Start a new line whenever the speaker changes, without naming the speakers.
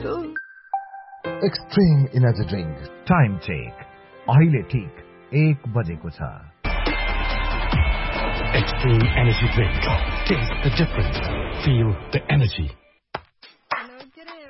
Extreme energy drink
time check अहिले ठीक 1 बजेको छ।
Extreme energy drink. Taste the difference. Feel the energy.